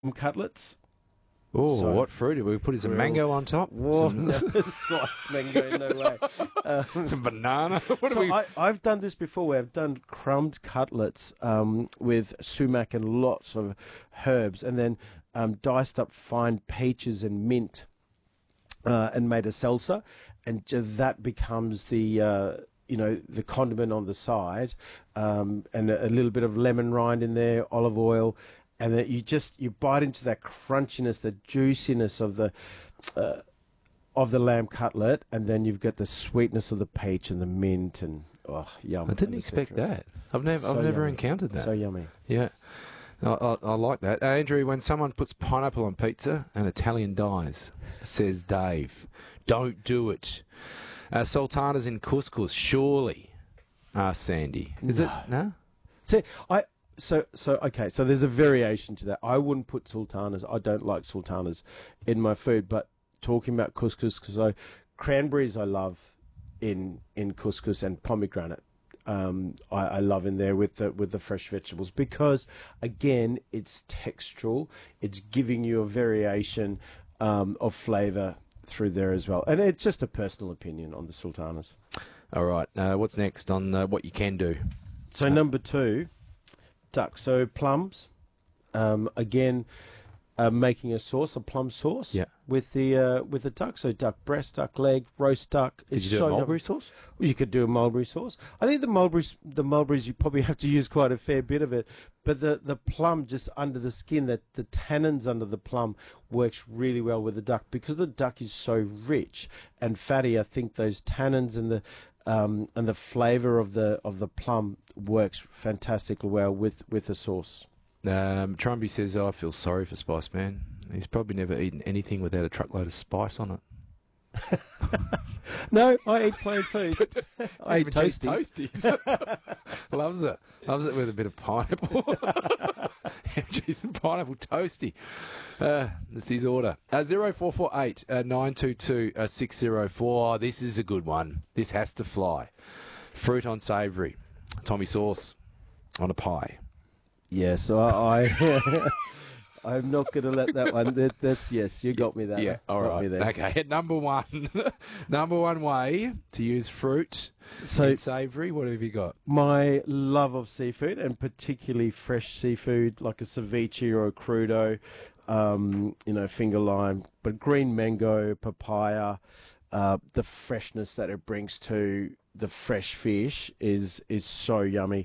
cutlets. Oh, So- what fruit? Did we put some mango on top? Whoa, Some, sliced mango, no way. some banana? What So do we... I've done this before where I've done crumbed cutlets with sumac and lots of herbs, and then diced up fine peaches and mint and made a salsa, and that becomes the the condiment on the side, and a little bit of lemon rind in there, olive oil, and then you bite into that crunchiness, the juiciness of the lamb cutlet, and then you've got the sweetness of the peach and the mint, and yum. I didn't and the expect citrus. that. I've never So yummy. encountered that. So yummy. Yeah. I like that. Andrew, when someone puts pineapple on pizza, an Italian dies, says Dave. Don't do it. Sultanas in couscous, surely, asks Sandy. Is it? No? See, So there's a variation to that. I wouldn't put sultanas. I don't like sultanas in my food. But talking about couscous, because cranberries I love in couscous, and pomegranate. I love in there with the fresh vegetables, because again it's textural. It's giving you a variation of flavour through there as well. And it's just a personal opinion on the sultanas. All right. What's next on what you can do? So number 2. Duck. So plums, again, making a sauce, a plum sauce, Yeah. with the duck. So duck breast, duck leg, roast duck. Could you do a mulberry sauce? Well, you could do a mulberry sauce. I think the mulberries you probably have to use quite a fair bit of it, but the plum just under the skin, that the tannins under the plum works really well with the duck, because the duck is so rich and fatty. I think those tannins and the flavour of the plum works fantastically well with the sauce. Trumby says, I feel sorry for Spice Man. He's probably never eaten anything without a truckload of spice on it. No, I eat plain food. I eat Even cheese toasties. Loves it. Loves it with a bit of pineapple. Cheese and pineapple toasty. That's his order. 0448 922 604. This is a good one. This has to fly. Fruit on savoury. Tommy sauce on a pie. Yes, I'm not going to let that one. That's yes, you got me that. Yeah, all got me right. there. Okay, number one way to use fruit So in savoury. What have you got? my love of seafood, and particularly fresh seafood like a ceviche or a crudo, finger lime, but green mango, papaya, the freshness that it brings to the fresh fish is so yummy.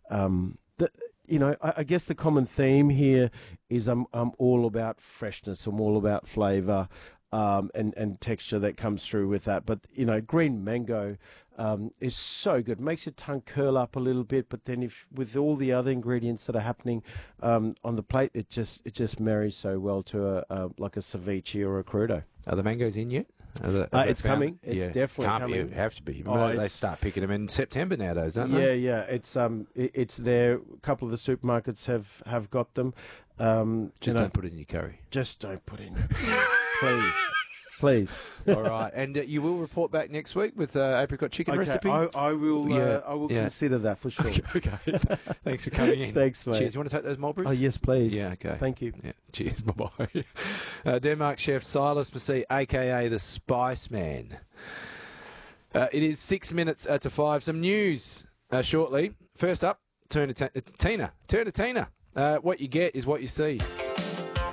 I guess the common theme here is I'm all about freshness. I'm all about flavour and texture that comes through with that. But green mango is so good. Makes your tongue curl up a little bit. But then with all the other ingredients that are happening on the plate, it just marries so well to like a ceviche or a crudo. Are the mangoes in yet? It's coming. It's definitely Can't coming. Be, have to be. Oh, They it's- start picking them in September nowadays, don't they? Yeah. It's there. A couple of the supermarkets have got them. Just don't put it in your curry. Just don't put in. Please. All right. And you will report back next week with apricot chicken recipe? I will. Yeah, I will yeah. consider that for sure. Okay. Thanks for coming in. Thanks, mate. Cheers. You want to take those mulberries? Oh yes, please. Yeah, okay. Thank you. Yeah. Cheers. Bye-bye. Denmark chef Silas Massey, a.k.a. the Spice Man. It is 6 minutes to 5. Some news shortly. First up, turn to Tina. What you get is what you see.